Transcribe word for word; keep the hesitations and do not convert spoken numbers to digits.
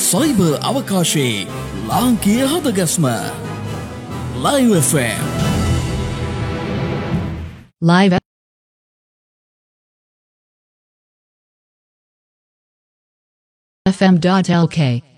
cyber අවකාශයේ ලාංකීය හදගස්ම Live F M Live F M dot L K